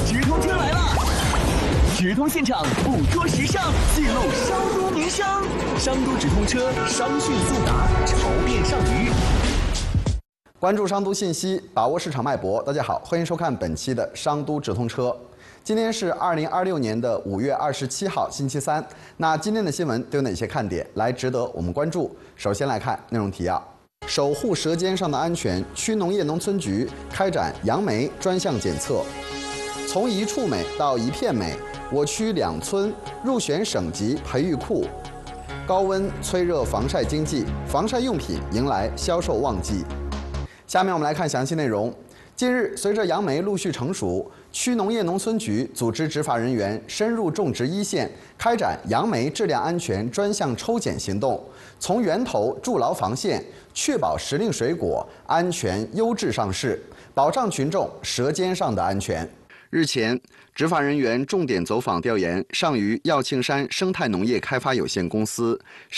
直通车来了！直通现场捕捉时尚，记录商都名声。商都直通车，商讯速达，潮变上鱼。 关注商都信息，把握市场脉搏。大家好，欢迎收看本期的商都直通车。今天是2026年的5月27号，星期三。那今天的新闻都有哪些看点来值得我们关注？首先来看内容提要：守护舌尖上的安全，区农业农村局开展杨梅专项检测。从一处美到一片美，我区2村入选省级培育库。高温催热防晒经济，防晒用品迎来销售旺季。下面我们来看详细内容。近日，随着杨梅陆续成熟，区农业农村局组织执法人员深入种植一线，开展杨梅质量安全专项抽检行动，从源头筑牢防线，确保时令水果安全优质上市，保障群众舌尖上的安全。日前，执法人员重点走访调研上虞耀庆山生态农业开发有限公司。